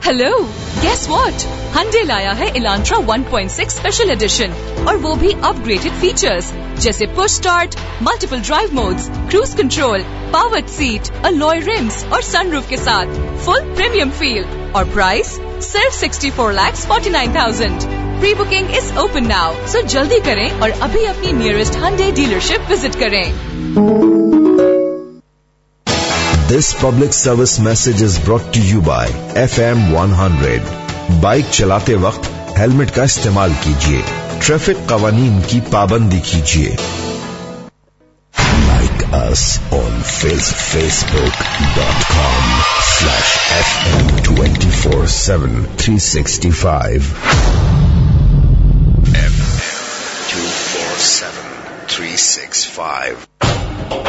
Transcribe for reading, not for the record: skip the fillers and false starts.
Hello, guess what? Hyundai लाया है Elantra 1.6 special edition और वो भी अपग्रेडेड फीचर्स जैसे push start, multiple drive modes, cruise control, powered seat, alloy RIMS और सनरूफ के साथ फुल प्रीमियम फील और प्राइस सिर्फ 64,49,000। Pre booking is open now, सो जल्दी करें और अभी अपनी नियरेस्ट Hyundai डीलरशिप विजिट करें। This public service message is brought to you by FM 100. Bike चलाते वक्त हेलमेट का इस्तेमाल कीजिए, ट्रैफिक कवानीन की पाबंदी कीजिए। Like us on facebook.com/FM247 365. FM 247 365.